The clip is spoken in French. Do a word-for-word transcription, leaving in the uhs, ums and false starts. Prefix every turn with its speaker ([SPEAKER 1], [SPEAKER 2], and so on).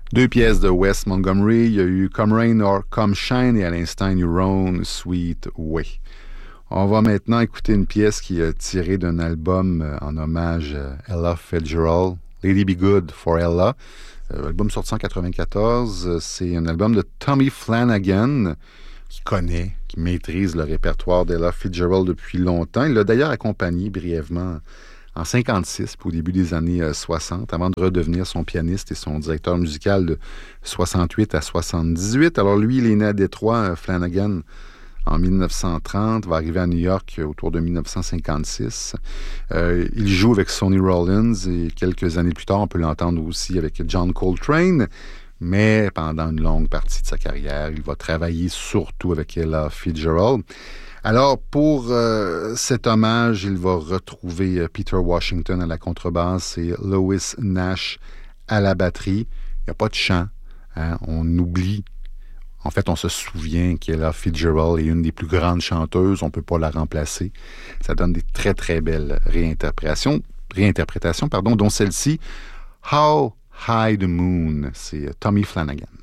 [SPEAKER 1] Deux pièces de Wes Montgomery. Il y a eu Come Rain or Come Shine et à l'instant Your Own Sweet Way. On va maintenant écouter une pièce qui est tirée d'un album en hommage à Ella Fitzgerald, Lady Be Good for Ella. Euh, album sorti en quatre-vingt-quatorze. C'est un album de Tommy Flanagan qui connaît, qui maîtrise le répertoire d'Ella Fitzgerald depuis longtemps. Il l'a d'ailleurs accompagné brièvement en cinquante-six, au début des années soixante, avant de redevenir son pianiste et son directeur musical de soixante-huit à soixante-dix-huit. Alors lui, il est né à Détroit, Flanagan, en dix-neuf cent trente, va arriver à New York autour de dix-neuf cent cinquante-six. Euh, il joue avec Sonny Rollins et quelques années plus tard, on peut l'entendre aussi avec John Coltrane. Mais pendant une longue partie de sa carrière, il va travailler surtout avec Ella Fitzgerald. Alors, pour euh, cet hommage, il va retrouver euh, Peter Washington à la contrebasse et Lois Nash à la batterie. Il n'y a pas de chant. Hein? On oublie. En fait, on se souvient qu'Ella Fitzgerald est une des plus grandes chanteuses. On ne peut pas la remplacer. Ça donne des très, très belles réinterprétations, réinterprétations pardon, dont celle-ci, How High the Moon. C'est Tommy Flanagan.